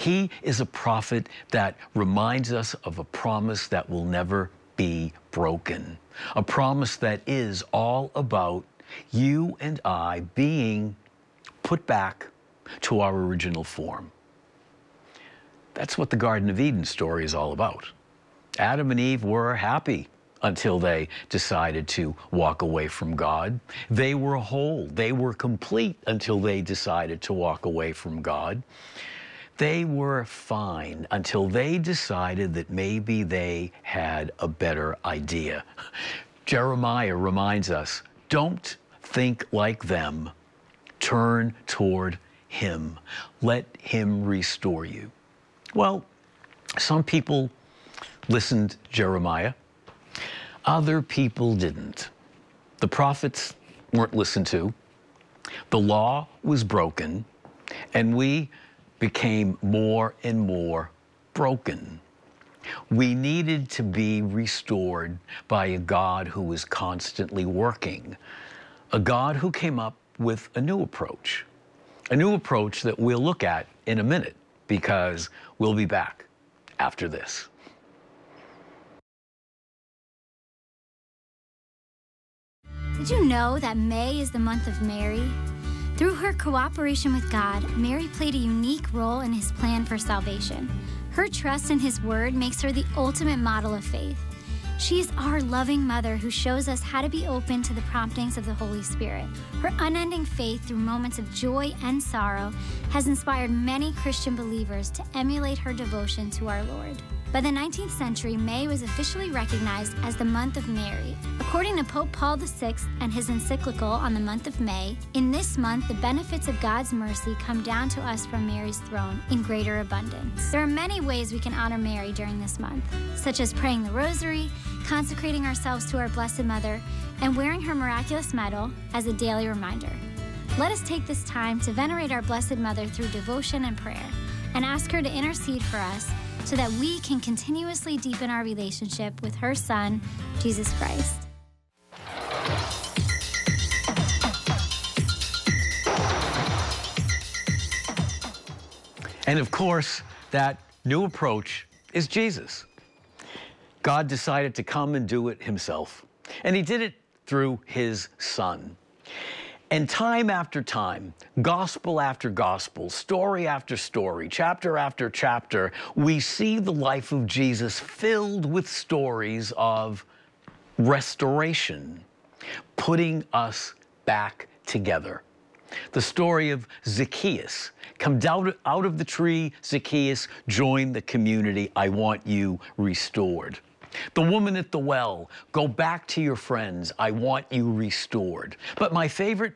He is a prophet that reminds us of a promise that will never be broken. A promise that is all about you and I being put back to our original form. That's what the Garden of Eden story is all about. Adam and Eve were happy until they decided to walk away from God. They were whole, they were complete until they decided to walk away from God. They were fine until they decided that maybe they had a better idea. Jeremiah reminds us, don't think like them. Turn toward him. Let him restore you. Well, some people listened to Jeremiah. Other people didn't. The prophets weren't listened to. The law was broken, and we became more and more broken. We needed to be restored by a God who was constantly working, a God who came up with a new approach that we'll look at in a minute, because we'll be back after this. Did you know that May is the month of Mary? Through her cooperation with God, Mary played a unique role in his plan for salvation. Her trust in his word makes her the ultimate model of faith. She is our loving mother who shows us how to be open to the promptings of the Holy Spirit. Her unending faith through moments of joy and sorrow has inspired many Christian believers to emulate her devotion to our Lord. By the 19th century, May was officially recognized as the month of Mary. According to Pope Paul VI and his encyclical on the month of May, in this month, the benefits of God's mercy come down to us from Mary's throne in greater abundance. There are many ways we can honor Mary during this month, such as praying the rosary, consecrating ourselves to our Blessed Mother, and wearing her miraculous medal as a daily reminder. Let us take this time to venerate our Blessed Mother through devotion and prayer, and ask her to intercede for us so that we can continuously deepen our relationship with her Son, Jesus Christ. And of course, that new approach is Jesus. God decided to come and do it himself, and he did it through his Son. And time after time, gospel after gospel, story after story, chapter after chapter, we see the life of Jesus filled with stories of restoration, putting us back together. The story of Zacchaeus. Come down out of the tree, Zacchaeus, join the community. I want you restored. The woman at the well, go back to your friends. I want you restored. But my favorite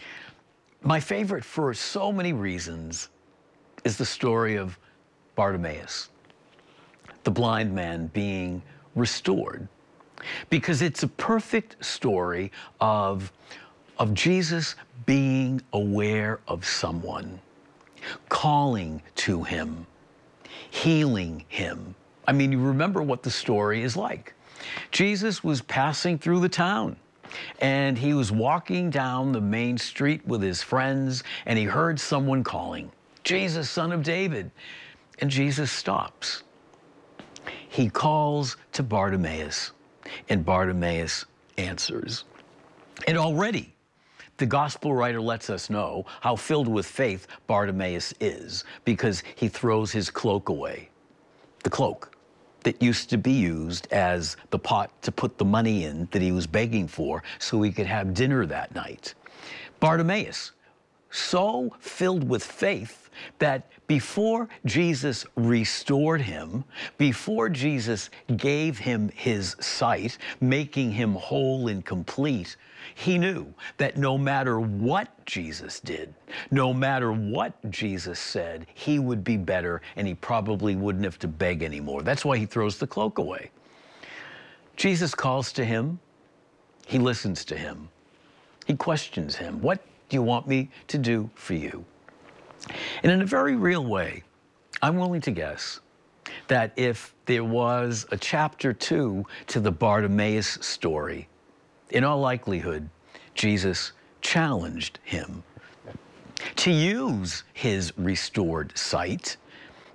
for so many reasons is the story of Bartimaeus, the blind man being restored, because it's a perfect story of Jesus being aware of someone, calling to him, healing him. I mean, you remember what the story is like. Jesus was passing through the town, and he was walking down the main street with his friends, and he heard someone calling, Jesus, Son of David. And Jesus stops. He calls to Bartimaeus, and Bartimaeus answers. And already, the gospel writer lets us know how filled with faith Bartimaeus is, because he throws his cloak away. The cloak that used to be used as the pot to put the money in that he was begging for so he could have dinner that night. Bartimaeus, so filled with faith that before Jesus restored him, before Jesus gave him his sight, making him whole and complete, he knew that no matter what Jesus did, no matter what Jesus said, he would be better, and he probably wouldn't have to beg anymore. That's why he throws the cloak away. Jesus calls to him. He listens to him. He questions him. What do you want me to do for you? And in a very real way, I'm willing to guess that if there was a chapter 2 to the Bartimaeus story, in all likelihood, Jesus challenged him to use his restored sight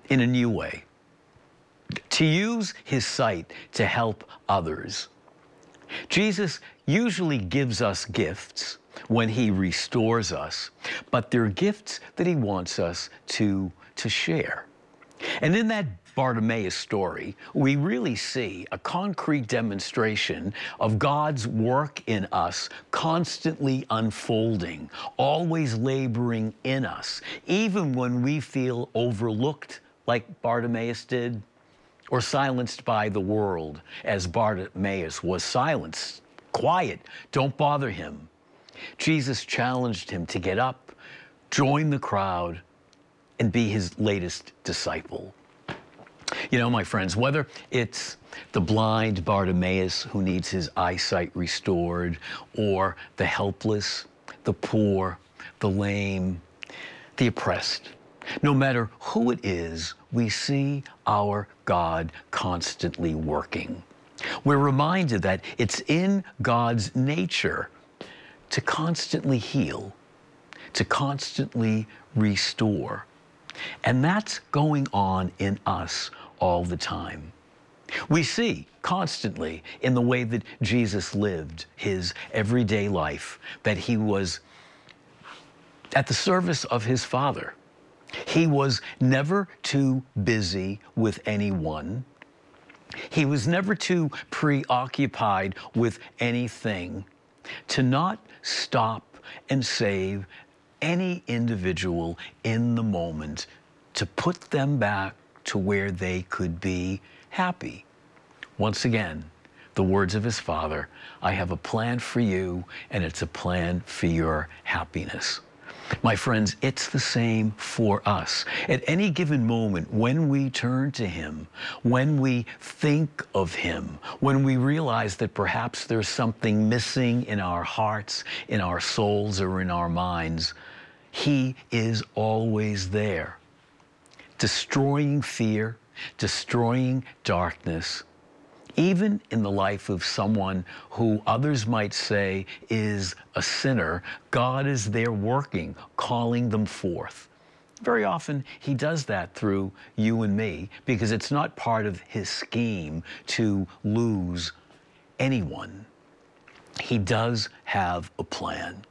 in a new way, to use his sight to help others. Jesus usually gives us gifts when he restores us, but they're gifts that he wants us to share. And in that Bartimaeus story, we really see a concrete demonstration of God's work in us constantly unfolding, always laboring in us, even when we feel overlooked like Bartimaeus did, or silenced by the world, as Bartimaeus was silenced. Quiet, don't bother him. Jesus challenged him to get up, join the crowd, and be his latest disciple. You know, my friends, whether it's the blind Bartimaeus who needs his eyesight restored, or the helpless, the poor, the lame, the oppressed, no matter who it is, we see our God constantly working. We're reminded that it's in God's nature to constantly heal, to constantly restore. And that's going on in us all the time. We see constantly in the way that Jesus lived his everyday life that he was at the service of his Father. He was never too busy with anyone. He was never too preoccupied with anything to not stop and save any individual in the moment, to put them back to where they could be happy. Once again, the words of his Father, I have a plan for you, and it's a plan for your happiness. My friends, it's the same for us. At any given moment, when we turn to him, when we think of him, when we realize that perhaps there's something missing in our hearts, in our souls, or in our minds, he is always there, destroying fear, destroying darkness, even in the life of someone who others might say is a sinner. God is there working, calling them forth. Very often, he does that through you and me, because it's not part of his scheme to lose anyone. He does have a plan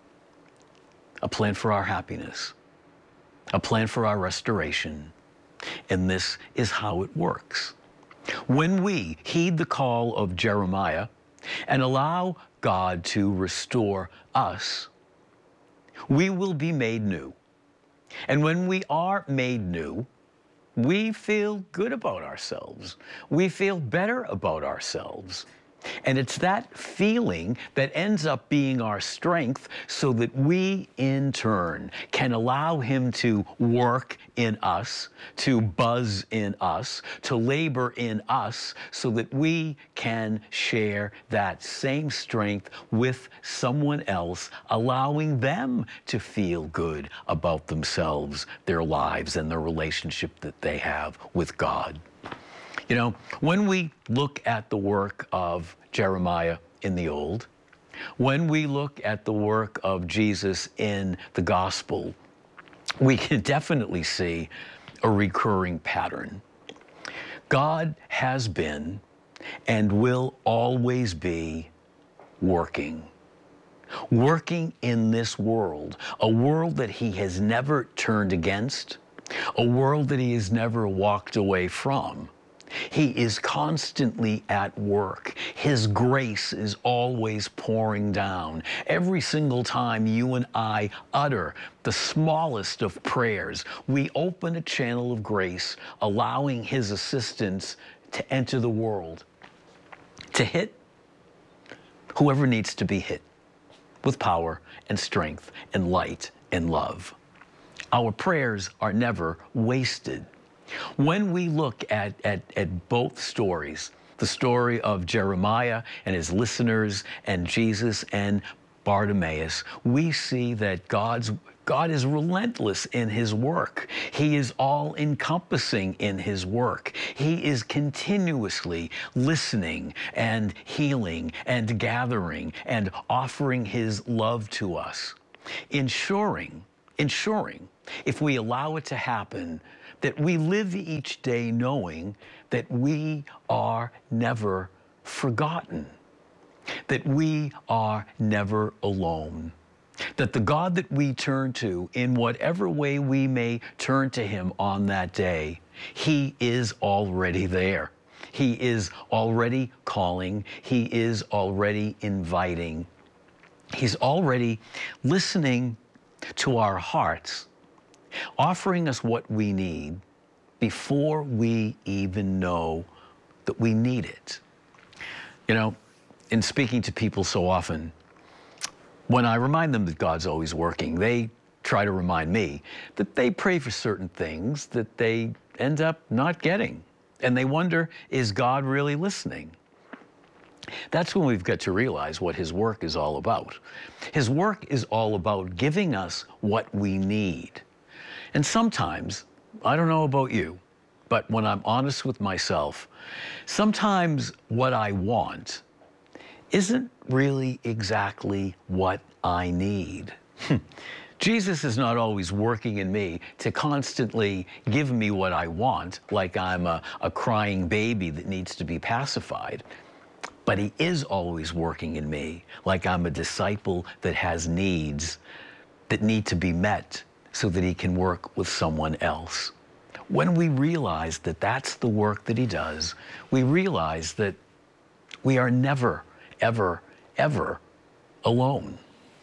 for our happiness, a plan for our restoration, and this is how it works. When we heed the call of Jeremiah and allow God to restore us, we will be made new. And when we are made new, we feel good about ourselves. We feel better about ourselves. And it's that feeling that ends up being our strength, so that we, in turn, can allow him to work in us, to buzz in us, to labor in us, so that we can share that same strength with someone else, allowing them to feel good about themselves, their lives, and the relationship that they have with God. You know, when we look at the work of Jeremiah in the Old, when we look at the work of Jesus in the gospel, we can definitely see a recurring pattern. God has been and will always be working in this world, a world that he has never turned against, a world that he has never walked away from. He is constantly at work. His grace is always pouring down. Every single time you and I utter the smallest of prayers, we open a channel of grace, allowing his assistance to enter the world, to hit whoever needs to be hit with power and strength and light and love. Our prayers are never wasted. When we look at both stories, the story of Jeremiah and his listeners and Jesus and Bartimaeus, we see that God is relentless in his work. He is all-encompassing in his work. He is continuously listening and healing and gathering and offering his love to us, ensuring, if we allow it to happen, that we live each day knowing that we are never forgotten, that we are never alone, that the God that we turn to, in whatever way we may turn to him on that day, he is already there. He is already calling. He is already inviting. He's already listening to our hearts, offering us what we need before we even know that we need it. You know, in speaking to people so often, when I remind them that God's always working, they try to remind me that they pray for certain things that they end up not getting. And they wonder, is God really listening? That's when we've got to realize what his work is all about. His work is all about giving us what we need. And sometimes, I don't know about you, but when I'm honest with myself, sometimes what I want isn't really exactly what I need. Jesus is not always working in me to constantly give me what I want, like I'm a crying baby that needs to be pacified. But he is always working in me, like I'm a disciple that has needs that need to be met so that he can work with someone else. When we realize that that's the work that he does, we realize that we are never, ever, ever alone.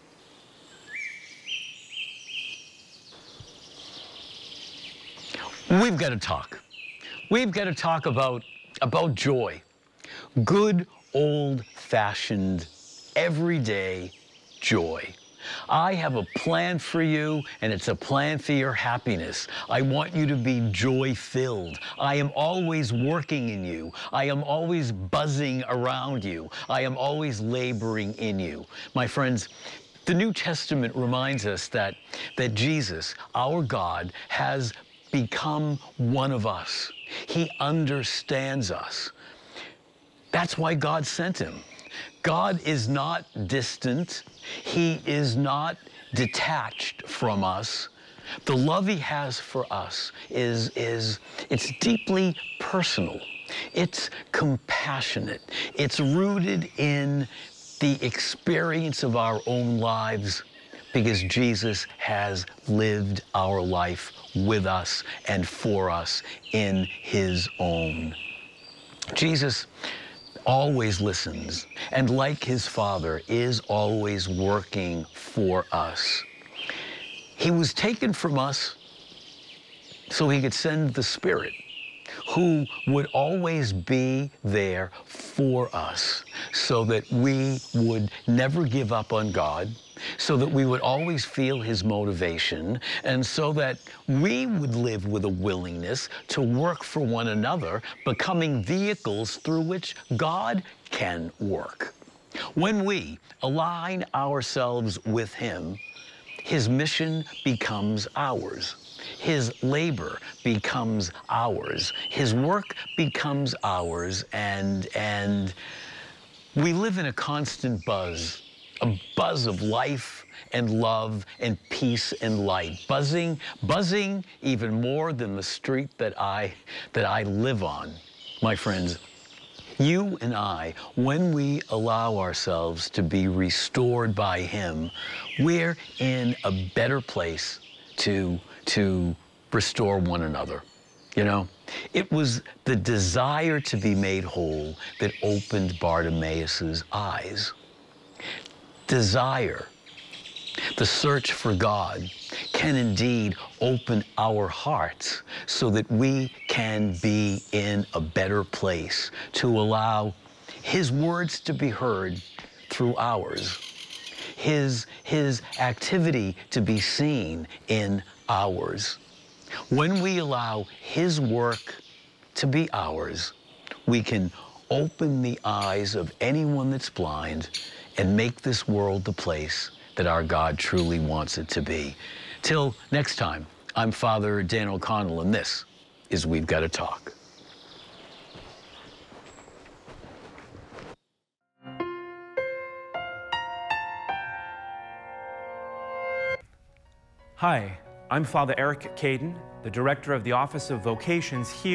We've got to talk. We've got to talk about joy. Good, old-fashioned, everyday joy. I have a plan for you, and it's a plan for your happiness. I want you to be joy-filled. I am always working in you. I am always buzzing around you. I am always laboring in you. My friends, the New Testament reminds us that Jesus, our God, has become one of us. He understands us. That's why God sent him. God is not distant. He is not detached from us. The love he has for us it's deeply personal. It's compassionate. It's rooted in the experience of our own lives, because Jesus has lived our life with us and for us in his own. Jesus always listens, and like his Father, is always working for us. He was taken from us so he could send the Spirit, who would always be there for us, so that we would never give up on God, so that we would always feel his motivation, and so that we would live with a willingness to work for one another, becoming vehicles through which God can work. When we align ourselves with him, his mission becomes ours. His labor becomes ours. His work becomes ours, and we live in a constant buzz, a buzz of life and love and peace and light, buzzing even more than the street that I live on. My friends, you and I, when we allow ourselves to be restored by him, we're in a better place to restore one another. You know, it was the desire to be made whole that opened Bartimaeus' eyes. Desire, the search for God, can indeed open our hearts so that we can be in a better place to allow his words to be heard through ours, his activity to be seen in ours. When we allow his work to be ours, we can open the eyes of anyone that's blind and make this world the place that our God truly wants it to be. Till next time, I'm Father Dan O'Connell, and this is We've Got to Talk. Hi, I'm Father Eric Caden, the director of the Office of Vocations here